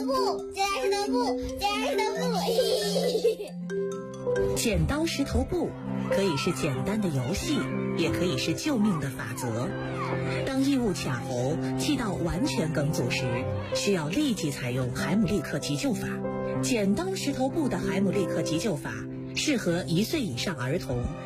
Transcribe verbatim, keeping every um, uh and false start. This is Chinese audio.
布，剪刀石头布，剪刀石头布。 剪刀石头布可以是简单的游戏，也可以是救命的法则。当异物卡喉、气道完全梗阻时，需要立即采用海姆立克急救法。剪刀石头布的海姆立克急救法适合一岁以上儿童